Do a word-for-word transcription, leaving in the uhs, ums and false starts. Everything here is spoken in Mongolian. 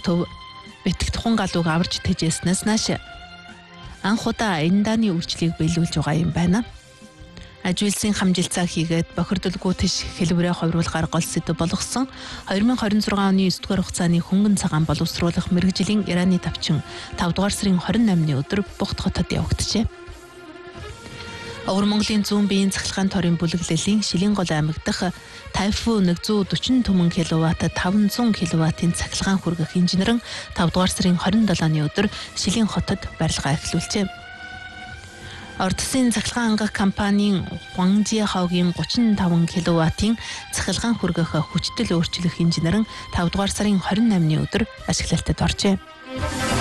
төв битгт тухайн галууг аварж тэжээснээс нааш анх удаа эндааны үржлийг биелүүлж байгаа юм байна. Ажилсын хамжилцаа хийгээд бохирдолгүй тийш хэлбэрээ ховруулахаар гол сэдэв болгосон две тысячи двадцать шесть оны9-р хугацааны хөнгөн цагаан боловсруулах мэргэжлийн Ираны тавчин five дугаар сарын twenty-eight-ны өдөр Бухт хотод явагджээ. Өвөр Монголын зүүн биеийн цахилгаан торын бүлэглэлийн Шилэнгол аймаг дахь Тайфу one hundred forty түмэн киловатт five hundred киловаттын цахилгаан хүргэх инженерэн five дугаар сарын twenty-seven-ны өдөр Шилэн хотод барилгаа эхлүүлжээ. Ордсын цахилгаан ангах компанийн Guangjiahoгийн thirty-five киловаттын цахилгаан хүргэх хүчтэй өөрчлөх инженерэн five дугаар сарын twenty-eight-ны өдөр ашиглалтад оржээ.